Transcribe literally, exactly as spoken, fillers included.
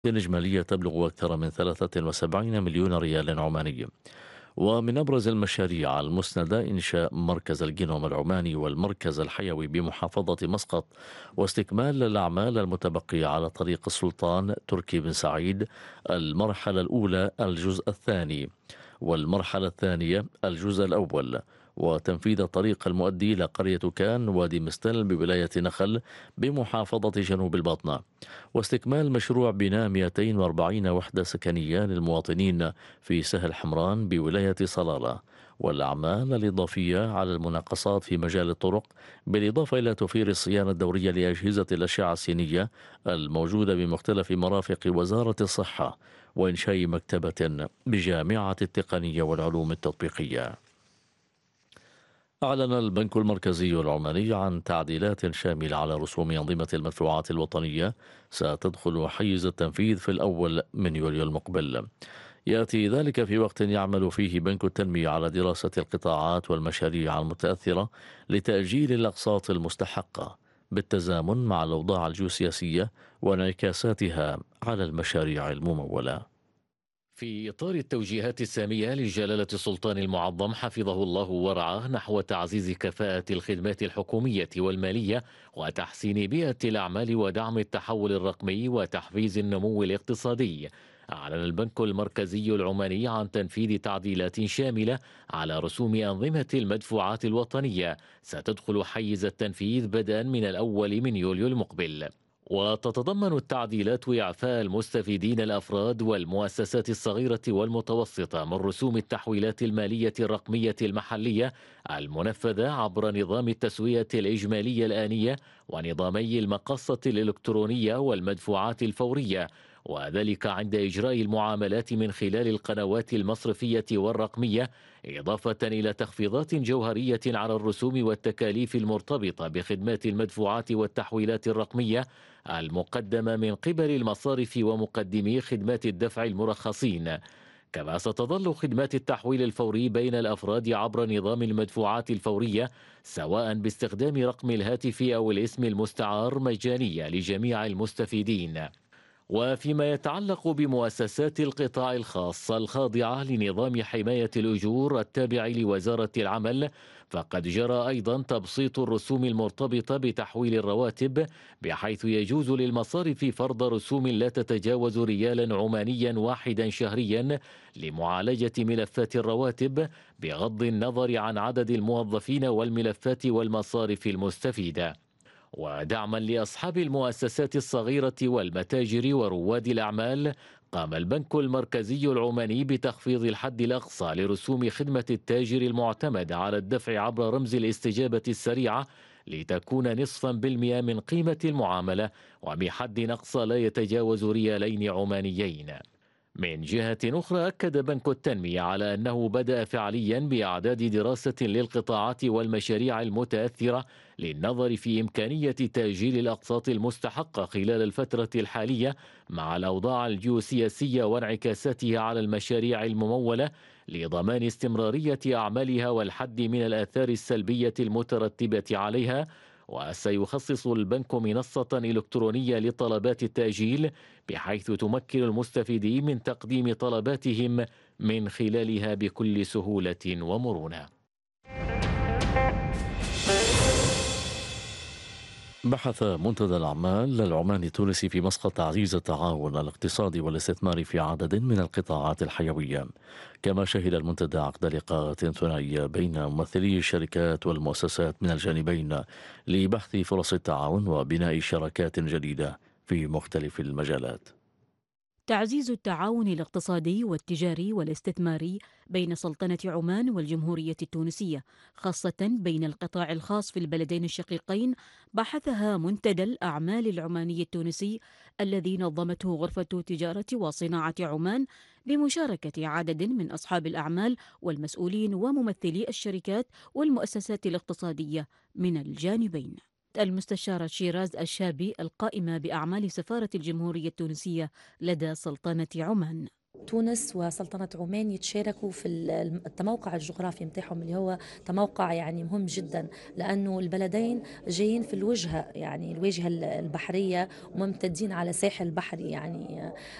إجمالية تبلغ أكثر من ثلاثة وسبعين مليون ريال عماني. ومن أبرز المشاريع المسندة إنشاء مركز الجينوم العماني والمركز الحيوي بمحافظة مسقط، واستكمال الأعمال المتبقية على طريق السلطان تركي بن سعيد، المرحلة الأولى الجزء الثاني، والمرحلة الثانية الجزء الأول، وتنفيذ الطريق المؤدي إلى قرية كان وادي مستل بولاية نخل بمحافظة جنوب الباطنة، واستكمال مشروع بناء مئتين وأربعين وحدة سكنية للمواطنين في سهل حمران بولاية صلالة، والأعمال الإضافية على المناقصات في مجال الطرق، بالإضافة إلى توفير الصيانة الدورية لأجهزة الأشعة السينية الموجودة بمختلف مرافق وزارة الصحة، وإنشاء مكتبة بجامعة التقنية والعلوم التطبيقية. أعلن البنك المركزي العماني عن تعديلات شاملة على رسوم أنظمة المدفوعات الوطنية ستدخل حيز التنفيذ في الأول من يوليو المقبل. يأتي ذلك في وقت يعمل فيه بنك التنمية على دراسة القطاعات والمشاريع المتأثرة لتأجيل الأقساط المستحقة، بالتزامن مع الأوضاع الجيوسياسية وانعكاساتها على المشاريع الممولة. في إطار التوجيهات السامية لجلالة السلطان المعظم حفظه الله ورعاه نحو تعزيز كفاءة الخدمات الحكومية والمالية وتحسين بيئة الأعمال ودعم التحول الرقمي وتحفيز النمو الاقتصادي، أعلن البنك المركزي العماني عن تنفيذ تعديلات شاملة على رسوم أنظمة المدفوعات الوطنية ستدخل حيز التنفيذ بدءا من الأول من يوليو المقبل. وتتضمن التعديلات إعفاء المستفيدين الأفراد والمؤسسات الصغيرة والمتوسطة من رسوم التحويلات المالية الرقمية المحلية المنفذة عبر نظام التسوية الإجمالية الآنية ونظامي المقصة الإلكترونية والمدفوعات الفورية، وذلك عند إجراء المعاملات من خلال القنوات المصرفية والرقمية، إضافة إلى تخفيضات جوهرية على الرسوم والتكاليف المرتبطة بخدمات المدفوعات والتحويلات الرقمية المقدمة من قبل المصارف ومقدمي خدمات الدفع المرخصين. كما ستظل خدمات التحويل الفوري بين الأفراد عبر نظام المدفوعات الفورية سواء باستخدام رقم الهاتف أو الاسم المستعار مجانية لجميع المستفيدين. وفيما يتعلق بمؤسسات القطاع الخاص الخاضعة لنظام حماية الأجور التابع لوزارة العمل، فقد جرى أيضا تبسيط الرسوم المرتبطة بتحويل الرواتب، بحيث يجوز للمصارف فرض رسوم لا تتجاوز ريالا عمانيا واحدا شهريا لمعالجة ملفات الرواتب، بغض النظر عن عدد الموظفين والملفات والمصارف المستفيدة. ودعما لأصحاب المؤسسات الصغيرة والمتاجر ورواد الأعمال، قام البنك المركزي العماني بتخفيض الحد الأقصى لرسوم خدمة التاجر المعتمد على الدفع عبر رمز الاستجابة السريعة لتكون نصفا بالمئة من قيمة المعاملة، وبحد أقصى لا يتجاوز ريالين عمانيين. من جهة أخرى، أكد بنك التنمية على أنه بدأ فعليا بإعداد دراسة للقطاعات والمشاريع المتأثرة للنظر في إمكانية تأجيل الأقساط المستحقة خلال الفترة الحالية مع الأوضاع الجيوسياسية وانعكاساتها على المشاريع الممولة، لضمان استمرارية أعمالها والحد من الآثار السلبية المترتبة عليها. وسيخصص البنك منصة إلكترونية لطلبات التأجيل، بحيث تمكن المستفيدين من تقديم طلباتهم من خلالها بكل سهولة ومرونة. بحث منتدى الأعمال العماني التونسي في مسقط تعزيز التعاون الاقتصادي والاستثمار في عدد من القطاعات الحيوية. كما شهد المنتدى عقد لقاءات ثنائية بين ممثلي الشركات والمؤسسات من الجانبين لبحث فرص التعاون وبناء شراكات جديدة في مختلف المجالات. تعزيز التعاون الاقتصادي والتجاري والاستثماري بين سلطنة عمان والجمهورية التونسية، خاصة بين القطاع الخاص في البلدين الشقيقين، بحثها منتدى الأعمال العماني التونسي الذي نظمته غرفة تجارة وصناعة عمان بمشاركة عدد من أصحاب الأعمال والمسؤولين وممثلي الشركات والمؤسسات الاقتصادية من الجانبين. المستشارة شيراز الشابي القائمة بأعمال سفارة الجمهورية التونسية لدى سلطنة عمان: تونس وسلطنة عمان يتشاركوا في التموقع الجغرافي متاعهم اللي هو تموقع يعني مهم جدا، لأنه البلدين جايين في الوجهة يعني الواجهة البحرية وممتدين على ساحل بحري يعني